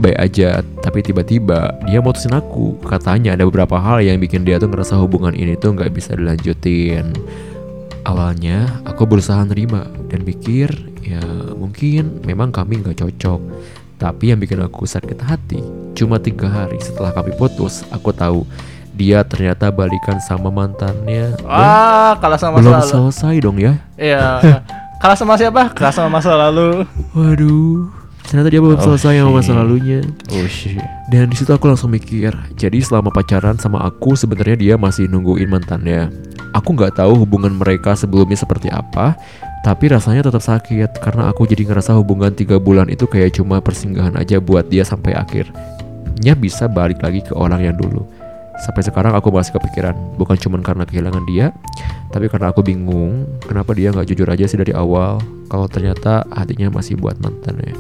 baik aja, tapi tiba-tiba dia mutusin aku. Katanya ada beberapa hal yang bikin dia tuh ngerasa hubungan ini tuh gak bisa dilanjutin. Awalnya aku berusaha nerima dan pikir ya mungkin memang kami gak cocok. Tapi yang bikin aku sakit hati, cuma 3 hari setelah kami putus, aku tahu dia ternyata balikan sama mantannya. Kalah sama belum masa lalu. selesai dong ya. Iya. Kalah sama siapa? Kalah sama masa lalu. Waduh, ternyata dia belum selesai sama masa shit. lalunya. Oh shit. Dan di situ aku langsung mikir, jadi selama pacaran sama aku sebenarnya dia masih nungguin mantannya. Aku nggak tahu hubungan mereka sebelumnya seperti apa, tapi rasanya tetap sakit karena aku jadi ngerasa hubungan 3 bulan itu kayak cuma persinggahan aja buat dia sampai akhirnya bisa balik lagi ke orang yang dulu. Sampai sekarang aku masih kepikiran, bukan cuma karena kehilangan dia, tapi karena aku bingung kenapa dia nggak jujur aja sih dari awal kalau ternyata hatinya masih buat mantannya.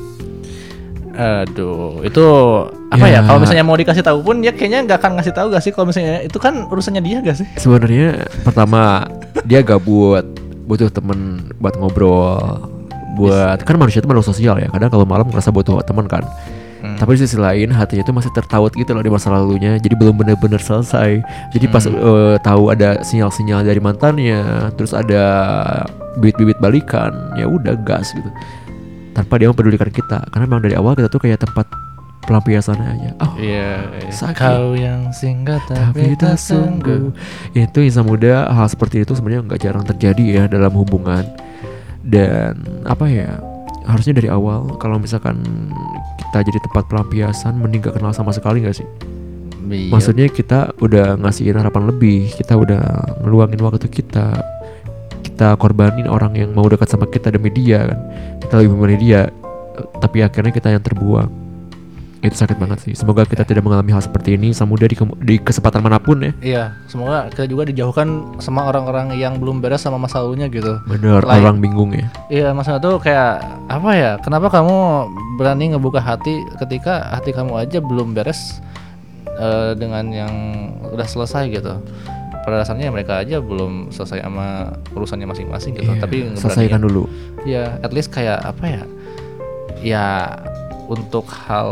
Aduh, itu apa ya? Kalau misalnya mau dikasih tahu pun dia kayaknya nggak akan ngasih tahu gak sih? Kalau misalnya itu kan urusannya dia gak sih? Sebenarnya pertama dia gabut, butuh temen buat ngobrol, buat kan manusia itu makhluk sosial ya. Kadang kalau malam ngerasa butuh teman kan. Tapi di sisi lain hatinya itu masih tertaut gitu loh di masa lalunya. Jadi belum benar-benar selesai. Jadi pas tahu ada sinyal-sinyal dari mantannya, terus ada bibit-bibit balikan, ya udah gas gitu. Tanpa dia mempedulikan kita. Karena memang dari awal kita tuh kayak tempat pelampiasan aja. Iya. Sakit. Kau yang singgah tapi tak sungguh. Itu insan muda, hal seperti itu sebenarnya nggak jarang terjadi ya dalam hubungan. Dan apa ya, harusnya dari awal kalau misalkan kita jadi tempat pelampiasan, mending gak kenal sama sekali gak sih? Iya. Maksudnya kita udah ngasihin harapan lebih, kita udah ngeluangin waktu kita korbanin orang yang mau dekat sama kita demi dia kan. Kita lebih memilih dia, tapi akhirnya kita yang terbuang. Itu sakit banget sih. Semoga kita tidak mengalami hal seperti ini Samuda di kesempatan manapun ya. Iya, semoga kita juga dijauhkan sama orang-orang yang belum beres sama masa lalunya gitu. Bener, orang bingung ya. Iya, masalah tuh kayak apa ya? Kenapa kamu berani ngebuka hati ketika hati kamu aja belum beres dengan yang udah selesai gitu? Pada dasarnya mereka aja belum selesai sama urusannya masing-masing gitu. Iya, Tapi selesaikan dulu. Ya, at least kayak apa ya? Ya untuk hal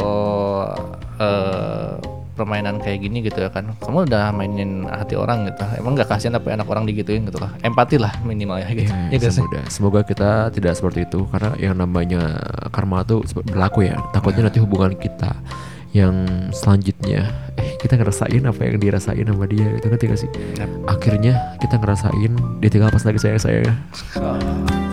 permainan kayak gini gitu ya kan, kamu udah mainin hati orang gitu, emang gak kasihan apa anak orang digituin gitu lah, empati lah minimal ya gitu. Semoga kita tidak seperti itu, karena yang namanya karma itu berlaku ya. Takutnya nanti hubungan kita yang selanjutnya kita ngerasain apa yang dirasain sama dia gitu kan, sih akhirnya kita ngerasain dia tinggal pas lagi sayang-sayang.